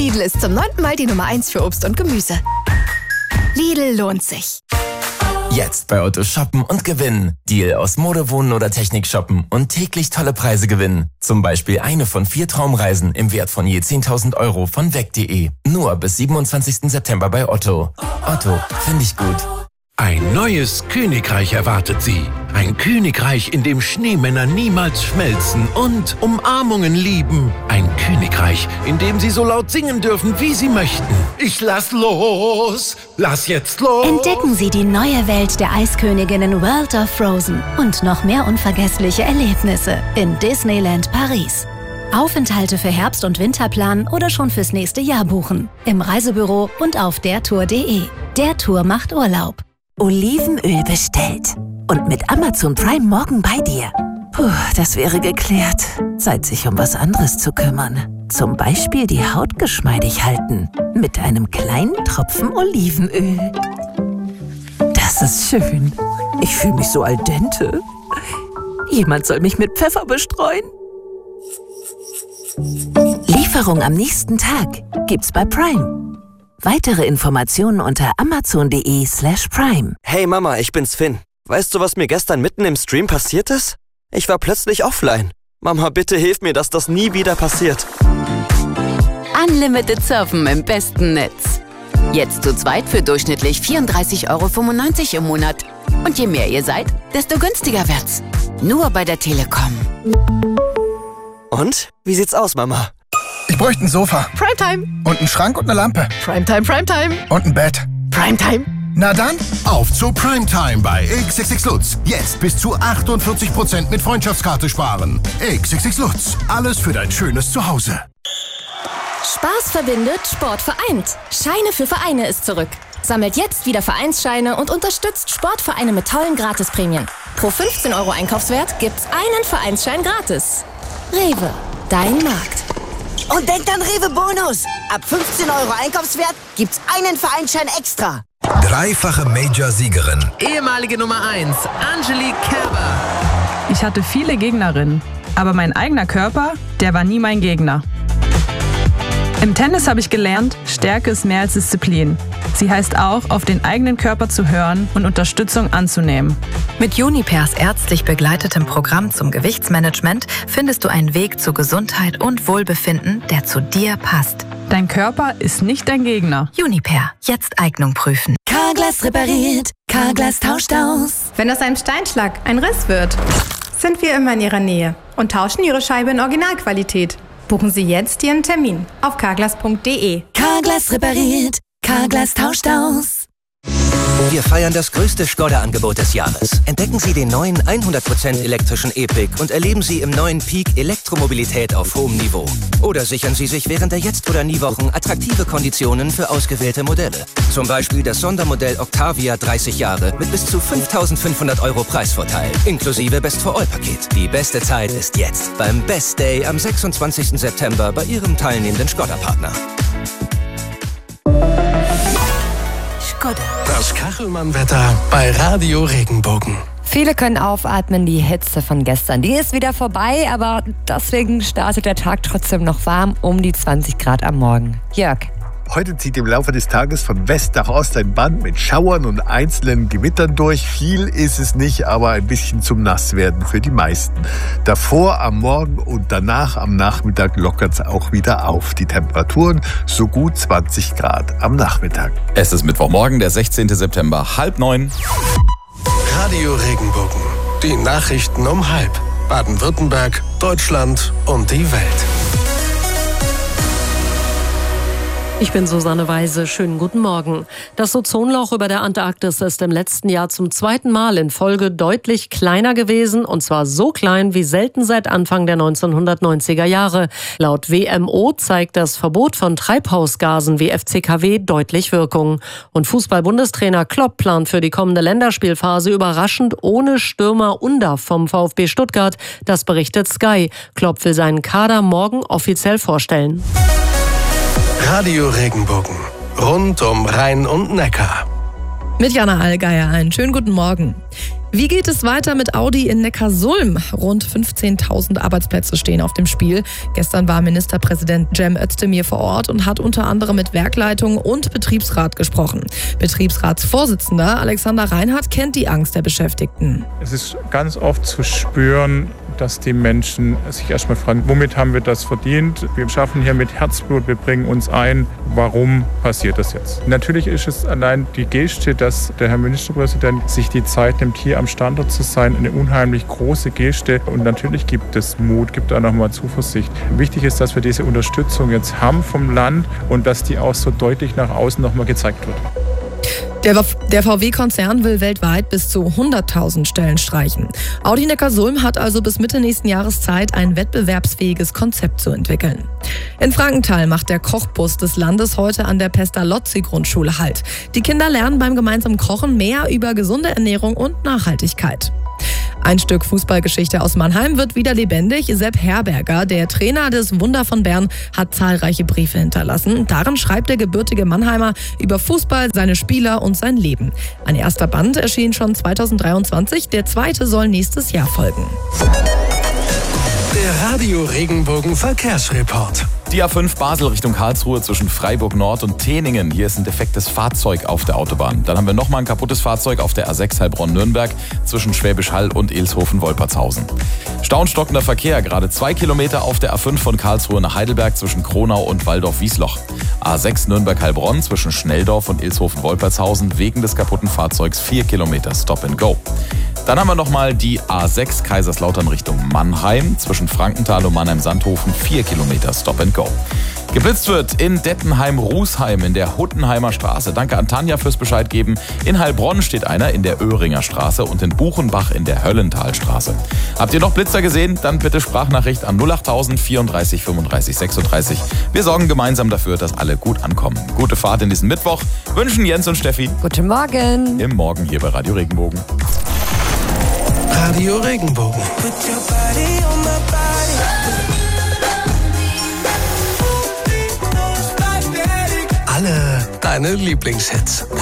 Lidl ist zum 9. Mal die Nummer 1 für Obst und Gemüse. Lidl lohnt sich. Jetzt bei Otto shoppen und gewinnen. Deal aus Mode, Wohnen oder Technik shoppen und täglich tolle Preise gewinnen. Zum Beispiel eine von 4 Traumreisen im Wert von je 10.000 Euro von weg.de. Nur bis 27. September bei Otto. Otto, finde ich gut. Ein neues Königreich erwartet Sie. Ein Königreich, in dem Schneemänner niemals schmelzen und Umarmungen lieben. Ein Königreich, in dem Sie so laut singen dürfen, wie Sie möchten. Ich lass los! Lass jetzt los! Entdecken Sie die neue Welt der Eisköniginnen World of Frozen und noch mehr unvergessliche Erlebnisse in Disneyland Paris. Aufenthalte für Herbst- und Winterplan oder schon fürs nächste Jahr buchen. Im Reisebüro und auf dertour.de. Der Tour macht Urlaub. Olivenöl bestellt. Und mit Amazon Prime morgen bei dir. Puh, das wäre geklärt. Zeit, sich um was anderes zu kümmern. Zum Beispiel die Haut geschmeidig halten. Mit einem kleinen Tropfen Olivenöl. Das ist schön. Ich fühle mich so al dente. Jemand soll mich mit Pfeffer bestreuen. Lieferung am nächsten Tag gibt's bei Prime. Weitere Informationen unter amazon.de/prime. Hey Mama, ich bin's Finn. Weißt du, was mir gestern mitten im Stream passiert ist? Ich war plötzlich offline. Mama, bitte hilf mir, dass das nie wieder passiert. Unlimited Surfen im besten Netz. Jetzt zu zweit für durchschnittlich 34,95 € im Monat. Und je mehr ihr seid, desto günstiger wird's. Nur bei der Telekom. Und? Wie sieht's aus, Mama? Ich bräuchte ein Sofa. Primetime. Und einen Schrank und eine Lampe. Primetime, Primetime. Und ein Bett. Primetime. Na dann, auf zu Primetime bei XXX Lutz. Jetzt bis zu 48% mit Freundschaftskarte sparen. XXX Lutz. Alles für dein schönes Zuhause. Spaß verbindet, Sport vereint. Scheine für Vereine ist zurück. Sammelt jetzt wieder Vereinsscheine und unterstützt Sportvereine mit tollen Gratisprämien. Pro 15 € Einkaufswert gibt's einen Vereinsschein gratis. Rewe, dein Markt. Und denkt an Rewe Bonus. Ab 15 € Einkaufswert gibt's einen Vereinsschein extra. Dreifache Major-Siegerin. Ehemalige Nummer 1, Angelique Kerber. Ich hatte viele Gegnerinnen, aber mein eigener Körper, der war nie mein Gegner. Im Tennis habe ich gelernt, Stärke ist mehr als Disziplin. Sie heißt auch, auf den eigenen Körper zu hören und Unterstützung anzunehmen. Mit Junipers ärztlich begleitetem Programm zum Gewichtsmanagement findest du einen Weg zu Gesundheit und Wohlbefinden, der zu dir passt. Dein Körper ist nicht dein Gegner. Juniper, jetzt Eignung prüfen. Carglass repariert, Carglass tauscht aus. Wenn aus einem Steinschlag ein Riss wird, sind wir immer in Ihrer Nähe und tauschen Ihre Scheibe in Originalqualität. Buchen Sie jetzt Ihren Termin auf carglass.de. Carglass repariert, Carglass tauscht aus. Wir feiern das größte Skoda-Angebot des Jahres. Entdecken Sie den neuen 100% elektrischen E-Pick und erleben Sie im neuen Peak Elektromobilität auf hohem Niveau. Oder sichern Sie sich während der Jetzt- oder Nie-Wochen attraktive Konditionen für ausgewählte Modelle. Zum Beispiel das Sondermodell Octavia 30 Jahre mit bis zu 5.500 € Preisvorteil, inklusive Best-for-All-Paket. Die beste Zeit ist jetzt beim Best Day am 26. September bei Ihrem teilnehmenden Skoda-Partner. Das Kachelmann-Wetter bei Radio Regenbogen. Viele können aufatmen, die Hitze von gestern, die ist wieder vorbei, aber deswegen startet der Tag trotzdem noch warm, um die 20 Grad am Morgen. Jörg. Heute zieht im Laufe des Tages von West nach Ost ein Band mit Schauern und einzelnen Gewittern durch. Viel ist es nicht, aber ein bisschen zum Nasswerden für die meisten. Davor am Morgen und danach am Nachmittag lockert es auch wieder auf. Die Temperaturen so gut 20 Grad am Nachmittag. Es ist Mittwochmorgen, der 16. September, 8:30. Radio Regenbogen. Die Nachrichten um 12:30. Baden-Württemberg, Deutschland und die Welt. Ich bin Susanne Weise. Schönen guten Morgen. Das Ozonloch über der Antarktis ist im letzten Jahr zum zweiten Mal in Folge deutlich kleiner gewesen, und zwar so klein wie selten seit Anfang der 1990er Jahre. Laut WMO zeigt das Verbot von Treibhausgasen wie FCKW deutlich Wirkung. Und Fußball-Bundestrainer Klopp plant für die kommende Länderspielphase überraschend ohne Stürmer Undav vom VfB Stuttgart. Das berichtet Sky. Klopp will seinen Kader morgen offiziell vorstellen. Radio Regenbogen. Rund um Rhein und Neckar. Mit Jana Allgeier einen schönen guten Morgen. Wie geht es weiter mit Audi in Neckarsulm? Rund 15.000 Arbeitsplätze stehen auf dem Spiel. Gestern war Ministerpräsident Cem Özdemir vor Ort und hat unter anderem mit Werkleitung und Betriebsrat gesprochen. Betriebsratsvorsitzender Alexander Reinhardt kennt die Angst der Beschäftigten. Es ist ganz oft zu spüren, dass die Menschen sich erstmal fragen, womit haben wir das verdient? Wir schaffen hier mit Herzblut, wir bringen uns ein. Warum passiert das jetzt? Natürlich ist es allein die Geste, dass der Herr Ministerpräsident sich die Zeit nimmt, hier am Standort zu sein, eine unheimlich große Geste. Und natürlich gibt es Mut, gibt auch nochmal Zuversicht. Wichtig ist, dass wir diese Unterstützung jetzt haben vom Land und dass die auch so deutlich nach außen nochmal gezeigt wird. Der VW-Konzern will weltweit bis zu 100.000 Stellen streichen. Audi Neckarsulm hat also bis Mitte nächsten Jahres Zeit, ein wettbewerbsfähiges Konzept zu entwickeln. In Frankenthal macht der Kochbus des Landes heute an der Pestalozzi-Grundschule Halt. Die Kinder lernen beim gemeinsamen Kochen mehr über gesunde Ernährung und Nachhaltigkeit. Ein Stück Fußballgeschichte aus Mannheim wird wieder lebendig. Sepp Herberger, der Trainer des Wunder von Bern, hat zahlreiche Briefe hinterlassen. Darin schreibt der gebürtige Mannheimer über Fußball, seine Spieler und sein Leben. Ein erster Band erschien schon 2023, der zweite soll nächstes Jahr folgen. Der Radio Regenbogen Verkehrsreport. Die A5 Basel Richtung Karlsruhe zwischen Freiburg Nord und Teningen. Hier ist ein defektes Fahrzeug auf der Autobahn. Dann haben wir nochmal ein kaputtes Fahrzeug auf der A6 Heilbronn-Nürnberg zwischen Schwäbisch Hall und Ilshofen-Wolpertshausen. Stau und stockender Verkehr, gerade 2 Kilometer auf der A5 von Karlsruhe nach Heidelberg zwischen Kronau und Waldorf-Wiesloch. A6 Nürnberg-Heilbronn zwischen Schnelldorf und Ilshofen-Wolpertshausen wegen des kaputten Fahrzeugs 4 Kilometer Stop and Go. Dann haben wir nochmal die A6 Kaiserslautern Richtung Mannheim zwischen Frankenthal und Mannheim-Sandhofen 4 Kilometer Stop and Go. Geblitzt wird in Dettenheim-Rußheim in der Huttenheimer Straße. Danke an Tanja fürs Bescheid geben. In Heilbronn steht einer in der Öhringer Straße und in Buchenbach in der Höllentalstraße. Habt ihr noch Blitzer gesehen? Dann bitte Sprachnachricht an 08000 34 35 36. Wir sorgen gemeinsam dafür, dass alle gut ankommen. Gute Fahrt in diesen Mittwoch. Wünschen Jens und Steffi. Guten Morgen. Im Morgen hier bei Radio Regenbogen. Radio Regenbogen. Alle deine Lieblingshits.